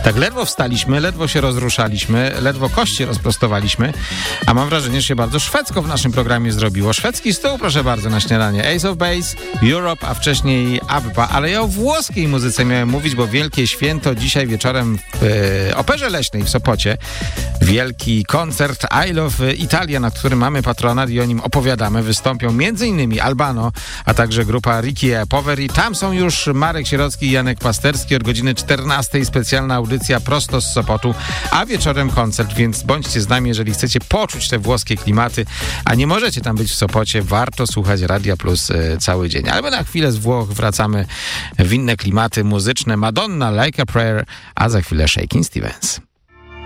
Tak ledwo wstaliśmy, ledwo się rozruszaliśmy, ledwo kości rozprostowaliśmy, a mam wrażenie, że się bardzo szwedzko w naszym programie zrobiło. Szwedzki stół, proszę bardzo, na śniadanie. Ace of Base, Europe, a wcześniej ABBA, ale ja o włoskiej muzyce miałem mówić, bo wielkie święto dzisiaj wieczorem w Operze Leśnej w Sopocie. Wielki koncert I Love Italia, nad którym mamy patronat i o nim opowiadamy. Wystąpią m.in. Albano, a także grupa Ricky Poveri. Tam są już Marek Sierocki i Janek Pasterski. Od godziny 14 specjalna audycja prosto z Sopotu, a wieczorem koncert, więc bądźcie z nami, jeżeli chcecie poczuć te włoskie klimaty, a nie możecie tam być w Sopocie, warto słuchać Radia Plus cały dzień. Ale my na chwilę z Włoch wracamy w inne klimaty muzyczne. Madonna, Like a Prayer, a za chwilę Shakin' Stevens.